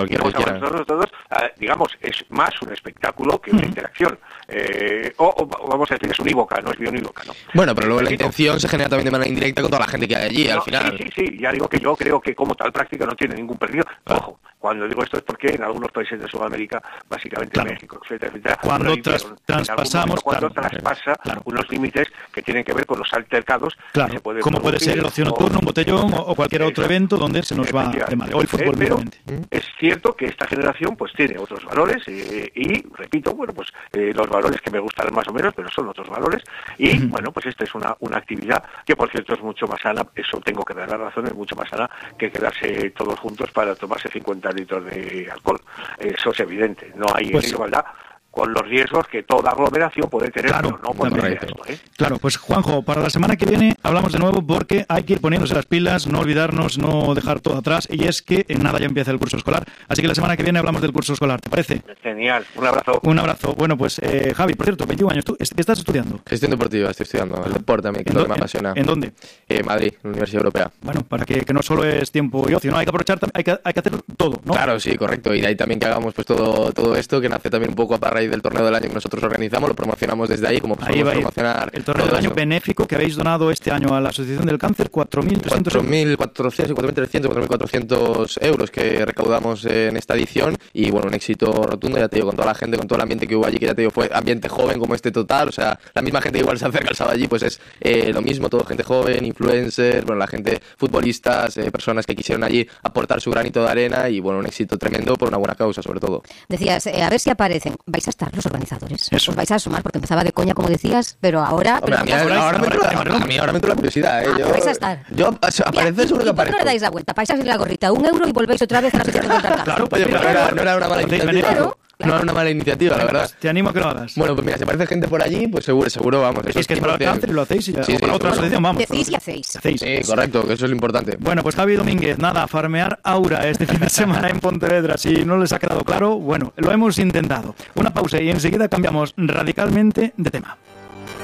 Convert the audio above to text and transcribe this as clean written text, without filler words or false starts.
Y vamos a nosotros todos, digamos, es más un espectáculo que una interacción. O vamos a decir, es unívoca, no es bionívoca, ¿no? Bueno, pero luego la intención se genera también de manera indirecta con toda la gente que hay allí, al final. Sí, ya digo que yo creo que como tal práctica no tiene ningún perdido. Ojo, cuando digo esto es porque en algunos países de Sudamérica, básicamente México, etcétera, cuando traspasa unos límites que tienen que ver con los altercados. Claro, como puede ser el ocio nocturno, un botellón o cualquier otro evento donde se nos va de madre, o el fútbol. Pero es cierto que esta generación pues tiene otros valores y repito, bueno, pues los valores que me gustan más o menos, pero son otros valores y bueno, pues esta es una actividad que por cierto es mucho más sana, eso tengo que dar la razón, es mucho más sana que quedarse todos juntos para tomarse 50 litros de alcohol. Eso es evidente, no hay igualdad con los riesgos que toda aglomeración puede tener, pero no por esto, Claro, pues Juanjo, para la semana que viene hablamos de nuevo porque hay que ir poniéndose las pilas, no olvidarnos, no dejar todo atrás, y es que en nada ya empieza el curso escolar, así que la semana que viene hablamos del curso escolar, ¿te parece? Genial, un abrazo. Un abrazo. Bueno, pues Javi, por cierto, 21 años, ¿tú qué estás estudiando? Gestión deportiva, estoy estudiando, el deporte a mí, que es lo que me apasiona. ¿En dónde? Madrid, Universidad Europea. Bueno, para que no solo es tiempo y ocio, ¿no? Hay que aprovechar, hay que hacer todo, ¿no? Claro, sí, correcto, y de ahí también que hagamos pues todo esto, que nace también un poco a raíz del torneo del año que nosotros organizamos, lo promocionamos desde ahí, como ahí podemos promocionar el torneo del año benéfico que habéis donado este año a la Asociación del Cáncer, 4.300 4.400 euros que recaudamos en esta edición, y bueno, un éxito rotundo, ya te digo, con toda la gente, con todo el ambiente que hubo allí, que ya te digo, fue ambiente joven como este total, o sea, la misma gente que igual se acerca al sábado allí, pues es lo mismo, todo gente joven, influencers, bueno, la gente, futbolistas, personas que quisieron allí aportar su granito de arena, y bueno, un éxito tremendo por una buena causa, sobre todo. Decías, a ver si aparecen, vais a estar los organizadores. Os vais a sumar porque empezaba de coña, como decías, pero ahora... Hombre, a mí ahora me entró la curiosidad, vais a estar. Yo aparecer seguro que aparezco. ¿Por qué no le dais la vuelta? Pasáis la gorrita, €1 y volvéis otra vez a la asociación contra el cáncer. Claro, pues no era una mala iniciativa. No era una mala iniciativa, la verdad. Te animo a que lo hagas. Bueno, pues mira, si aparece gente por allí, pues seguro, vamos. Es que es para el cáncer y lo hacéis, y otra asociación, vamos. Decís y hacéis. Sí, correcto, que eso es lo importante. Bueno, pues Javi Domínguez, nada, farmear aura este fin de semana en Pontevedra. Si no les ha quedado claro, bueno, lo hemos intentado. Una pausa y enseguida cambiamos radicalmente de tema.